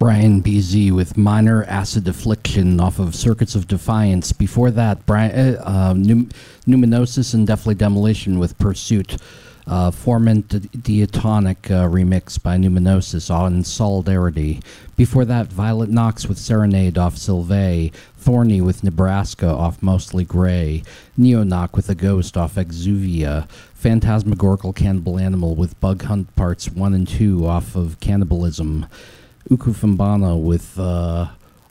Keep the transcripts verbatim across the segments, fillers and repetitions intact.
Brian B Z with Minor Acid Affliction off of Circuits of Defiance. Before that, Brian, uh, uh, Num- Numinosis and Deathly Demolition with Pursuit. Uh, Formant Diatonic uh, remix by Numinosis on Solidarity. Before that, Violet Knox with Serenade off Sylvain. Thorny with Nebraska off Mostly Grey. Neonoc with A Ghost off Exuvia. Phantasmagorical Cannibal Animal with Bug Hunt Parts one and two off of Cannibalism. Ukufambana with uh,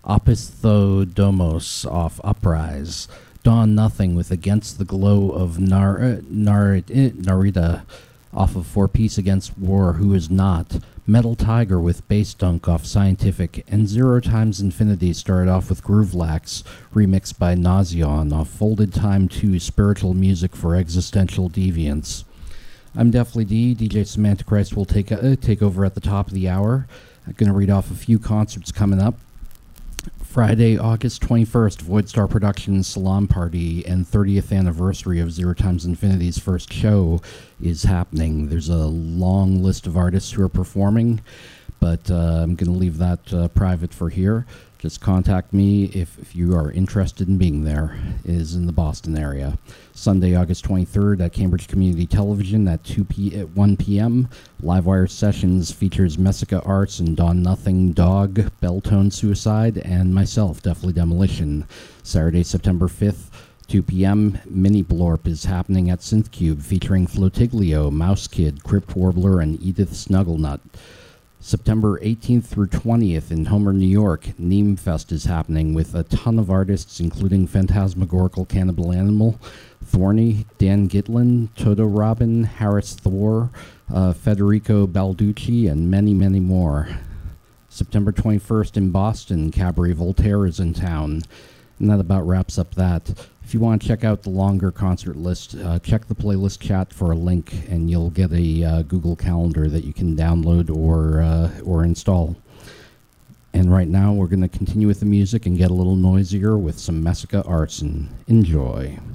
Opisthodomos off Uprise. Dawn Nothing with Against the Glow of Nar- uh, Nar- uh, Narita off of Four Peace Against War, Who Is Not. Metal Tiger with Bass Dunk off Scientific. And Zero Times Infinity started off with Groovelax, remixed by Nauseon off Folded Time two, Spiritual Music for Existential Deviance. I'm Deathly D. D J Samantha Christ will take, uh, take over at the top of the hour. I'm going to read off a few concerts coming up. Friday, August twenty-first, Voidstar Productions Salon Party and thirtieth anniversary of Zero Times Infinity's first show is happening. There's a long list of artists who are performing, but uh, I'm going to leave that uh, private for here. Just contact me if, if you are interested in being there. It is in the Boston area. Sunday, August twenty-third at Cambridge Community Television at two p at one p.m. Livewire Sessions features Messica Arts and Dawn Nothing Dog, Belltone Suicide, and myself, Deathly Demolition. Saturday, September fifth, two p.m. Mini Blorp is happening at Synthcube featuring Flotiglio, Mouse Kid, Crypt Warbler, and Edith Snugglenut. September eighteenth through twentieth in Homer, New York, Neem Fest is happening with a ton of artists, including Phantasmagorical Cannibal Animal, Thorny, Dan Gitlin, Toto Robin, Harris Thor, uh, Federico Balducci, and many, many more. September twenty-first in Boston, Cabaret Voltaire is in town. And that about wraps up that. If you want to check out the longer concert list, uh, check the playlist chat for a link, and you'll get a uh, Google Calendar that you can download or uh, or install. And right now, we're going to continue with the music and get a little noisier with some Messica Arts. And enjoy.